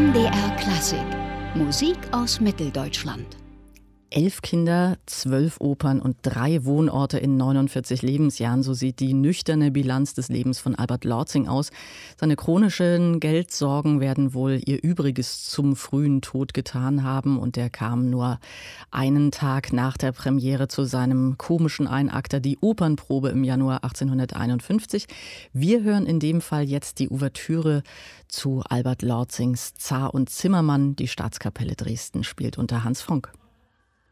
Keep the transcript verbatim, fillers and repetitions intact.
M D R Klassik. Musik aus Mitteldeutschland. Elf Kinder, zwölf Opern und drei Wohnorte in neunundvierzig Lebensjahren. So sieht die nüchterne Bilanz des Lebens von Albert Lortzing aus. Seine chronischen Geldsorgen werden wohl ihr Übriges zum frühen Tod getan haben. Und er kam nur einen Tag nach der Premiere zu seinem komischen Einakter, die Opernprobe im Januar achtzehnhunderteinundfünfzig. Wir hören in dem Fall jetzt die Ouvertüre zu Albert Lortzings Zar und Zimmermann. Die Staatskapelle Dresden spielt unter Hans Fronk.